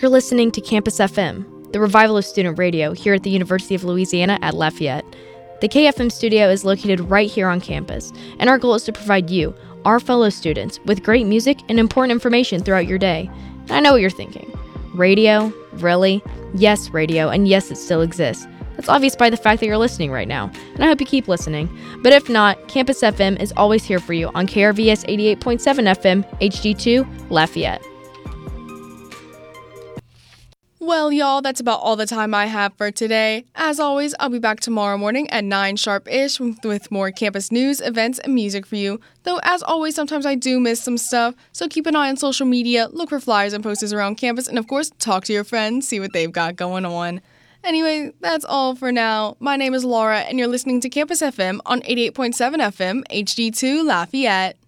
You're listening to Campus FM, the revival of student radio here at the University of Louisiana at Lafayette. The KFM studio is located right here on campus, and our goal is to provide you, our fellow students, with great music and important information throughout your day. And I know what you're thinking. Radio? Really? Yes, radio, and yes, it still exists. That's obvious by the fact that you're listening right now, and I hope you keep listening. But if not, Campus FM is always here for you on KRVS 88.7 FM, HD2, Lafayette. Well, y'all, that's about all the time I have for today. As always, I'll be back tomorrow morning at 9 sharp-ish with more campus news, events, and music for you. Though, as always, sometimes I do miss some stuff, so keep an eye on social media, look for flyers and posters around campus, and of course, talk to your friends, see what they've got going on. Anyway, that's all for now. My name is Laura, and you're listening to Campus FM on 88.7 FM, HD2, Lafayette.